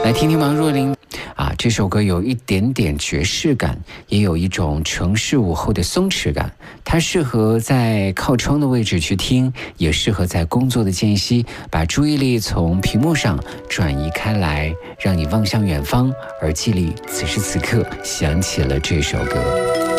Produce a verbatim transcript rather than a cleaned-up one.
来听听王若琳啊，这首歌有一点点爵士感，也有一种城市午后的松弛感。它适合在靠窗的位置去听，也适合在工作的间隙把注意力从屏幕上转移开来，让你望向远方，耳机里此时此刻响起了这首歌。